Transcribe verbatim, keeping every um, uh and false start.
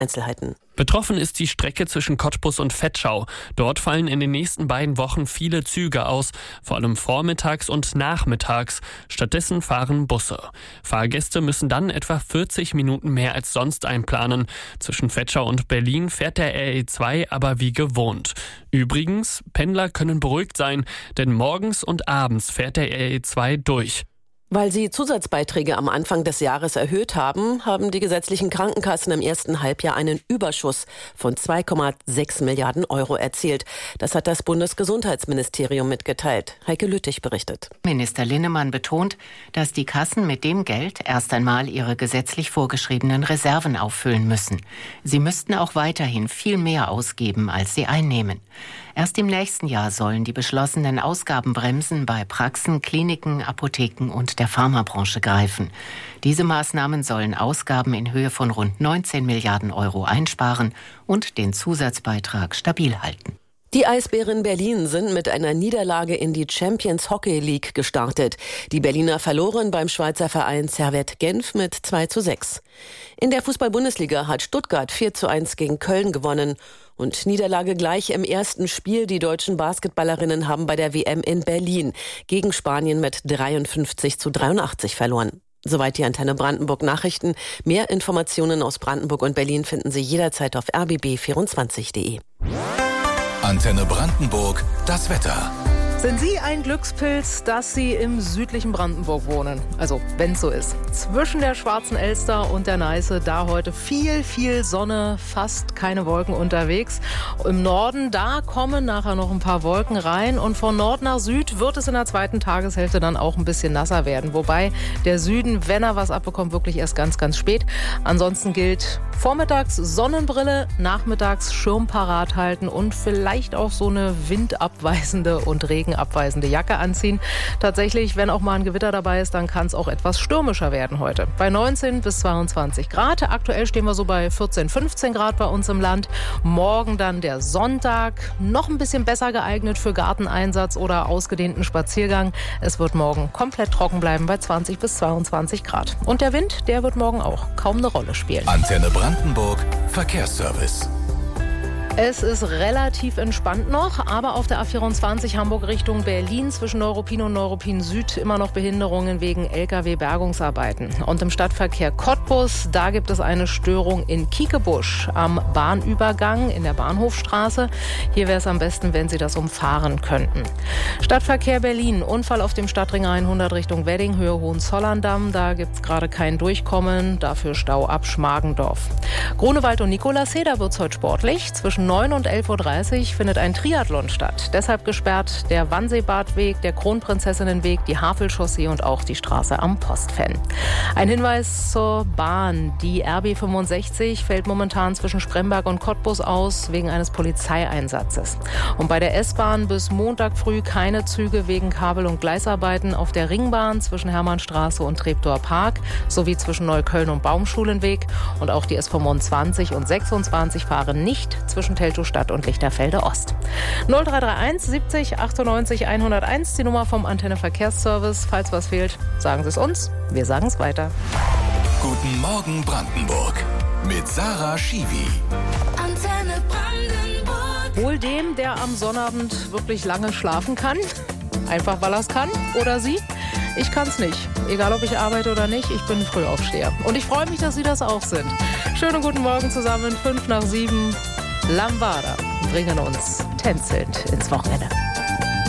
Einzelheiten. Betroffen ist die Strecke zwischen Cottbus und Vetschau. Dort fallen in den nächsten beiden Wochen viele Züge aus, vor allem vormittags und nachmittags. Stattdessen fahren Busse. Fahrgäste müssen dann etwa vierzig Minuten mehr als sonst einplanen. Zwischen Vetschau und Berlin fährt der R E zwei aber wie gewohnt. Übrigens, Pendler können beruhigt sein, denn morgens und abends fährt der R E zwei durch. Weil sie Zusatzbeiträge am Anfang des Jahres erhöht haben, haben die gesetzlichen Krankenkassen im ersten Halbjahr einen Überschuss von zwei Komma sechs Milliarden Euro erzielt. Das hat das Bundesgesundheitsministerium mitgeteilt. Heike Lüttich berichtet. Minister Linnemann betont, dass die Kassen mit dem Geld erst einmal ihre gesetzlich vorgeschriebenen Reserven auffüllen müssen. Sie müssten auch weiterhin viel mehr ausgeben, als sie einnehmen. Erst im nächsten Jahr sollen die beschlossenen Ausgabenbremsen bei Praxen, Kliniken, Apotheken und der Pharmabranche greifen. Diese Maßnahmen sollen Ausgaben in Höhe von rund neunzehn Milliarden Euro einsparen und den Zusatzbeitrag stabil halten. Die Eisbären Berlin sind mit einer Niederlage in die Champions Hockey League gestartet. Die Berliner verloren beim Schweizer Verein Servette Genf mit zwei zu sechs. In der Fußball-Bundesliga hat Stuttgart vier zu eins gegen Köln gewonnen. Und Niederlage gleich im ersten Spiel. Die deutschen Basketballerinnen haben bei der W M in Berlin gegen Spanien mit dreiundfünfzig zu dreiundachtzig verloren. Soweit die Antenne Brandenburg Nachrichten. Mehr Informationen aus Brandenburg und Berlin finden Sie jederzeit auf r b b vierundzwanzig punkt d e. Antenne Brandenburg, das Wetter. Sind Sie ein Glückspilz, dass Sie im südlichen Brandenburg wohnen? Also, wenn es so ist. Zwischen der Schwarzen Elster und der Neiße, da heute viel, viel Sonne, fast keine Wolken unterwegs. Im Norden, da kommen nachher noch ein paar Wolken rein. Und von Nord nach Süd wird es in der zweiten Tageshälfte dann auch ein bisschen nasser werden. Wobei der Süden, wenn er was abbekommt, wirklich erst ganz, ganz spät. Ansonsten gilt vormittags Sonnenbrille, nachmittags Schirm parat halten und vielleicht auch so eine windabweisende und Regen abweisende Jacke anziehen. Tatsächlich, wenn auch mal ein Gewitter dabei ist, dann kann es auch etwas stürmischer werden heute. Bei neunzehn bis zweiundzwanzig Grad. Aktuell stehen wir so bei vierzehn, fünfzehn Grad bei uns im Land. Morgen dann der Sonntag. Noch ein bisschen besser geeignet für Garteneinsatz oder ausgedehnten Spaziergang. Es wird morgen komplett trocken bleiben bei zwanzig bis zweiundzwanzig Grad. Und der Wind, der wird morgen auch kaum eine Rolle spielen. Antenne Brandenburg, Verkehrsservice. Es ist relativ entspannt noch, aber auf der A vierundzwanzig Hamburg Richtung Berlin zwischen Neuruppin und Neuruppin Süd immer noch Behinderungen wegen L K W-Bergungsarbeiten. Und im Stadtverkehr Cottbus, da gibt es eine Störung in Kiekebusch am Bahnübergang in der Bahnhofstraße. Hier wäre es am besten, wenn Sie das umfahren könnten. Stadtverkehr Berlin, Unfall auf dem Stadtring hundert Richtung Wedding, Höhe Hohenzollern-Damm. Da gibt es gerade kein Durchkommen, dafür Stau ab Schmargendorf. Grunewald und Nikolassee, da wird es heute sportlich. Zwischen neun und elf Uhr dreißig findet ein Triathlon statt. Deshalb gesperrt der Wannseebadweg, der Kronprinzessinnenweg, die Havelchaussee und auch die Straße am Postfan. Ein Hinweis zur Bahn. Die R B fünfundsechzig fällt momentan zwischen Spremberg und Cottbus aus wegen eines Polizeieinsatzes. Und bei der S-Bahn bis Montag früh keine Züge wegen Kabel- und Gleisarbeiten auf der Ringbahn zwischen Hermannstraße und Treptower Park sowie zwischen Neukölln und Baumschulenweg. Und auch die S fünfundzwanzig und sechsundzwanzig fahren nicht zwischen Teltow-Stadt und Lichterfelde Ost. null drei drei eins siebzig achtundneunzig hunderteins, die Nummer vom Antenne Verkehrsservice. Falls was fehlt, sagen Sie es uns. Wir sagen es weiter. Guten Morgen Brandenburg mit Sarah Schiwi. Antenne Brandenburg. Wohl dem, der am Sonnabend wirklich lange schlafen kann. Einfach, weil er es kann. Oder sie. Ich kann es nicht. Egal, ob ich arbeite oder nicht, ich bin ein Frühaufsteher. Und ich freue mich, dass Sie das auch sind. Schönen guten Morgen zusammen. Fünf nach sieben. Lambada bringen uns tänzelnd ins Wochenende.